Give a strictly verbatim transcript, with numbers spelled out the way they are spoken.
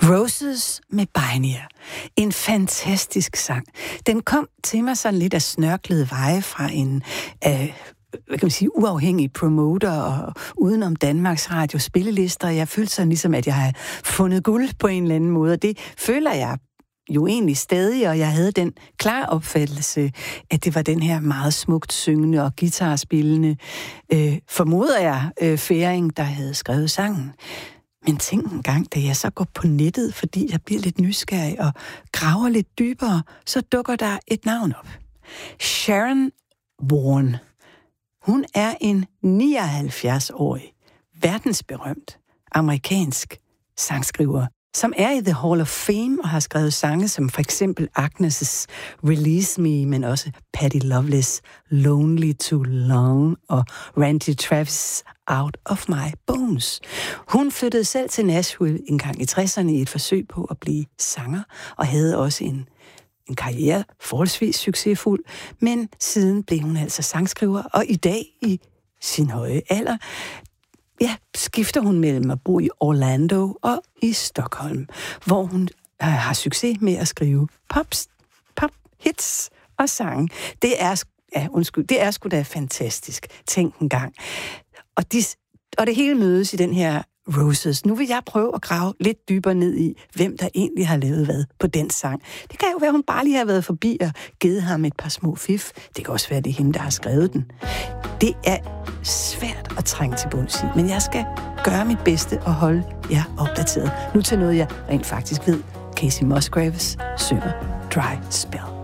Roses med Pioneer. En fantastisk sang. Den kom til mig sådan lidt af snørklede veje fra en øh, hvad kan man sige, uafhængig promoter og udenom Danmarks Radio spillelister. Jeg følte sådan ligesom, at jeg har fundet guld på en eller anden måde. Det føler jeg jo egentlig stadig, og jeg havde den klare opfattelse, at det var den her meget smukt syngende og guitarspillende, øh, formoder jeg, øh, færing, der havde skrevet sangen. Men tænk en gang, da jeg så går på nettet, fordi jeg bliver lidt nysgerrig og graver lidt dybere, så dukker der et navn op. Sharon Warren. Hun er en nioghalvfjerds-årig, verdensberømt amerikansk sangskriver, som er i The Hall of Fame og har skrevet sange som for eksempel Agnes' Release Me, men også Patti Loveless' Lonely Too Long og Randy Travis' Out of My Bones. Hun flyttede selv til Nashville en gang i tresserne i et forsøg på at blive sanger, og havde også en, en karriere forholdsvis succesfuld, men siden blev hun altså sangskriver, og i dag i sin høje alder, ja, skifter hun mellem at bo i Orlando og i Stockholm, hvor hun øh, har succes med at skrive pops, pop hits og sange. Det er, ja, undskyld, det er sgu da fantastisk. Tænk en gang. Og, de, og det hele mødes i den her Roses. Nu vil jeg prøve at grave lidt dybere ned i, hvem der egentlig har lavet hvad på den sang. Det kan jo være, at hun bare lige har været forbi og givet ham et par små fif. Det kan også være, det er hende, der har skrevet den. Det er svært at trænge til bunds i, men jeg skal gøre mit bedste og holde jer opdateret. Nu til noget, jeg rent faktisk ved. Casey Musgraves synger Dry Spell.